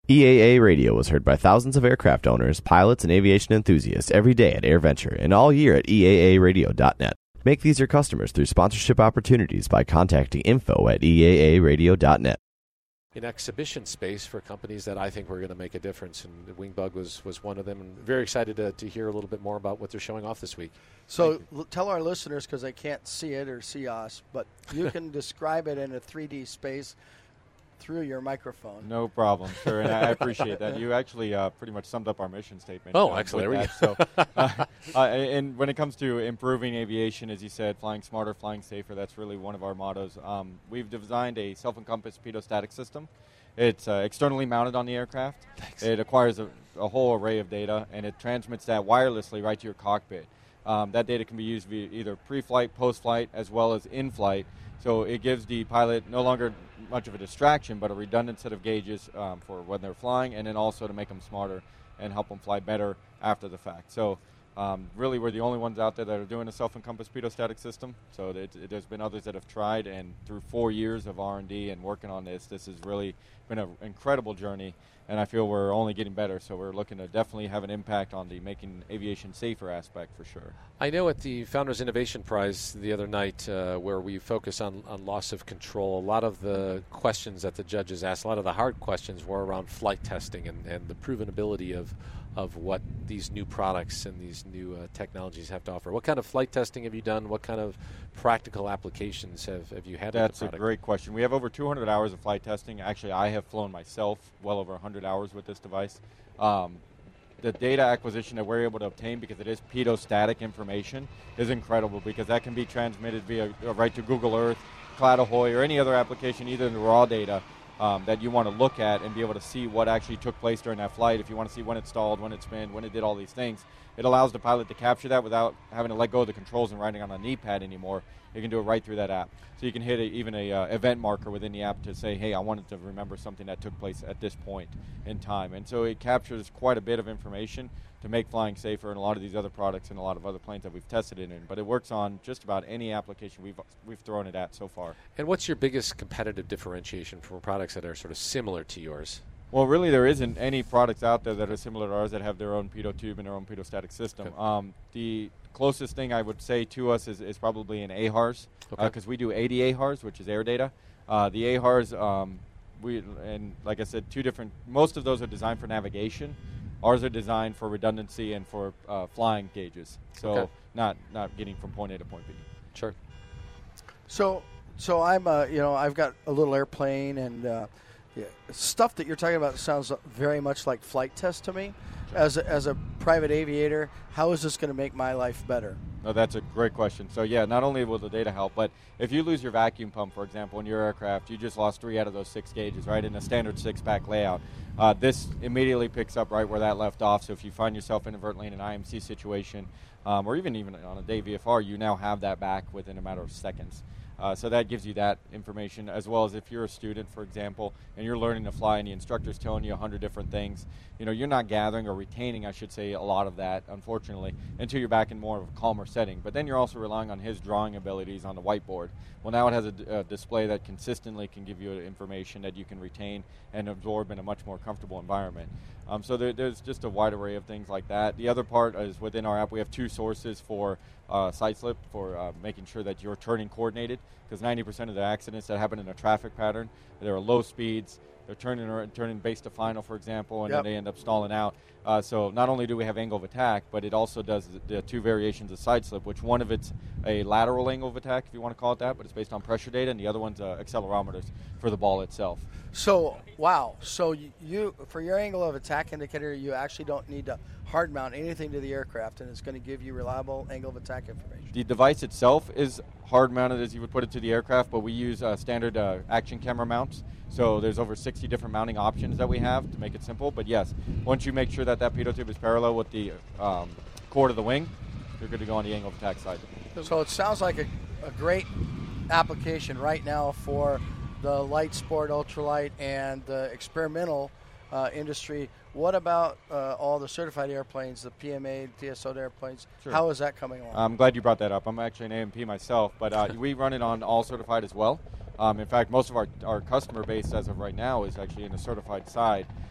EAA Radio was heard by thousands of aircraft owners, pilots, and aviation enthusiasts every day at AirVenture and all year at EAAradio.net. Make these your customers through sponsorship opportunities by contacting info@EAAradio.net. In exhibition space for companies that I think were going to make a difference, and Wingbug was one of them. And very excited to hear a little bit more about what they're showing off this week. So tell our listeners, because they can't see it or see us, but you can describe it in a 3D space through your microphone. No problem, sir, and I appreciate that. You actually pretty much summed up our mission statement. Oh, excellent. There we go. So, and when it comes to improving aviation, as you said, flying smarter, flying safer, that's really one of our mottos. We've designed a self-encompassed pitot-static system. It's externally mounted on the aircraft. Thanks. It acquires a whole array of data, and it transmits that wirelessly right to your cockpit. That data can be used via either pre-flight, post-flight, as well as in-flight. So it gives the pilot no longer much of a distraction, but a redundant set of gauges for when they're flying, and then also to make them smarter and help them fly better after the fact. So really, we're the only ones out there that are doing a self-encompassed pitot-static system. So there's been others that have tried, and through 4 years of R&D and working on this has really been an incredible journey, and I feel we're only getting better. So we're looking to definitely have an impact on the making aviation safer aspect for sure. I know at the Founders Innovation Prize the other night, where we focus on loss of control, a lot of the questions that the judges asked, a lot of the hard questions were around flight testing and the provenability of what these new products and these new technologies have to offer. What kind of flight testing have you done? What kind of practical applications have you had? That's a great question. We have over 200 hours of flight testing. Actually, I have flown myself well over 100 hours with this device. The data acquisition that we're able to obtain, because it is pitot-static information, is incredible, because that can be transmitted via right to Google Earth, Cloud-Ahoy, or any other application, either in the raw data that you want to look at and be able to see what actually took place during that flight. If you want to see when it stalled, when it spun, when it did all these things, it allows the pilot to capture that without having to let go of the controls and writing on a knee pad anymore. You can do it right through that app. So you can hit even a event marker within the app to say, hey, I wanted to remember something that took place at this point in time. And so it captures quite a bit of information to make flying safer, and a lot of these other products and a lot of other planes that we've tested it in. But it works on just about any application we've thrown it at so far. And what's your biggest competitive differentiation for products that are sort of similar to yours? Well, really, there isn't any products out there that are similar to ours that have their own pitot tube and their own pitot-static system. Okay. The closest thing I would say to us is probably an AHRS, because we do 80 AHRS, which is air data. The AHRS, and like I said, most of those are designed for navigation. Ours are designed for redundancy and for flying gauges, so not getting from point A to point B. Sure. So I'm I've got a little airplane, and stuff that you're talking about sounds very much like flight test to me. As a private aviator, how is this going to make my life better? No, that's a great question. So yeah, not only will the data help, but if you lose your vacuum pump, for example, in your aircraft, you just lost 3 out of those 6 gauges, right, in a standard 6-pack layout. This immediately picks up right where that left off. So if you find yourself inadvertently in an IMC situation, or even on a day VFR, you now have that back within a matter of seconds. So that gives you that information, as well as if you're a student, for example, and you're learning to fly and the instructor's telling you 100 different things, you're not gathering or retaining, I should say, a lot of that, unfortunately, until you're back in more of a calmer setting. But then you're also relying on his drawing abilities on the whiteboard. Well, now it has a display that consistently can give you information that you can retain and absorb in a much more comfortable environment. So there's just a wide array of things like that. The other part is within our app, we have 2 sources for side slip, for making sure that you're turning coordinated, because 90% of the accidents that happen in a traffic pattern, there are low speeds, they're turning base to final, for example, and then they end up stalling out. So not only do we have angle of attack, but it also does the 2 variations of side slip, which one of it's a lateral angle of attack, if you want to call it that, but it's based on pressure data, and the other one's accelerometers for the ball itself. So, wow. So you for your angle of attack indicator, you actually don't need to hard mount anything to the aircraft, and it's going to give you reliable angle of attack information. The device itself is hard mounted as you would put it to the aircraft, but we use standard action camera mounts. So there's over 60 different mounting options that we have to make it simple. But yes, once you make sure that pitot tube is parallel with the chord of the wing, you're good to go on the angle of attack side. So it sounds like a great application right now for the light sport, ultralight, and the experimental industry. What about all the certified airplanes, the PMA, TSO airplanes? Sure. How is that coming along? I'm glad you brought that up. I'm actually an AMP myself, but we run it on all certified as well. In fact, most of our customer base as of right now is actually in the certified side.